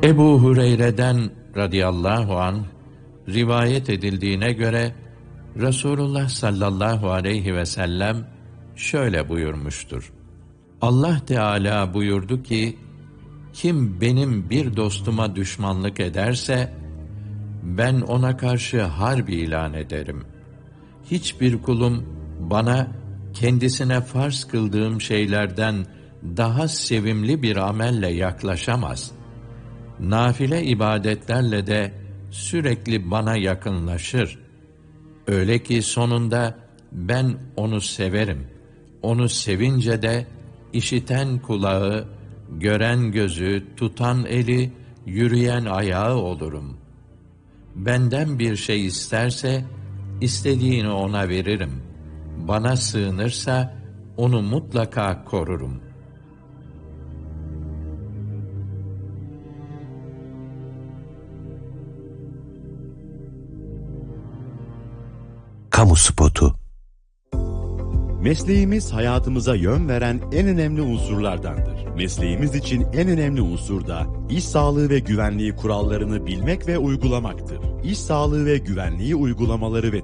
Ebu Hureyre'den radıyallahu anh rivayet edildiğine göre Resulullah sallallahu aleyhi ve sellem şöyle buyurmuştur. Allah Teala buyurdu ki, kim benim bir dostuma düşmanlık ederse, ben ona karşı harp ilan ederim. Hiçbir kulum bana kendisine farz kıldığım şeylerden daha sevimli bir amelle yaklaşamaz. Nafile ibadetlerle de sürekli bana yakınlaşır. Öyle ki sonunda ben onu severim. Onu sevince de işiten kulağı, gören gözü, tutan eli, yürüyen ayağı olurum. Benden bir şey isterse, istediğini ona veririm. Bana sığınırsa, onu mutlaka korurum. Kamu spotu. Mesleğimiz hayatımıza yön veren en önemli unsurlardandır. Mesleğimiz için en önemli unsur da iş sağlığı ve güvenliği kurallarını bilmek ve uygulamaktır. İş sağlığı ve güvenliği uygulamaları ve